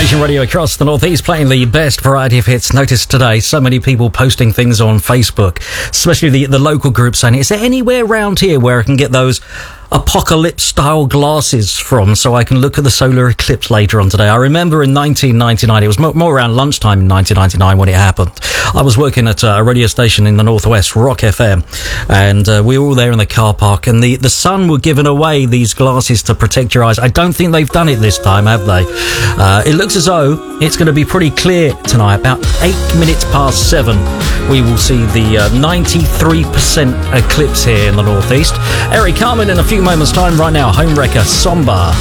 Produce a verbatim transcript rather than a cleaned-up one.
Nation Radio across the Northeast, playing the best variety of hits. Notice today so many people posting things on Facebook, especially the, the local group, saying, is there anywhere around here where I can get those apocalypse style glasses from so I can look at the solar eclipse later on today? I remember in nineteen ninety-nine, it was more, more around lunchtime in nineteen ninety-nine when it happened. I was working at a radio station in the Northwest, Rock F M, and uh, we were all there in the car park, and the, the Sun were giving away these glasses to protect your eyes. I don't think they've done it this time, have they? Uh, it looks as though it's going to be pretty clear tonight. About eight minutes past seven, we will see the uh, ninety-three percent eclipse here in the Northeast. Eric Carmen in a few moments' time. Right now, Homewrecker, Somber.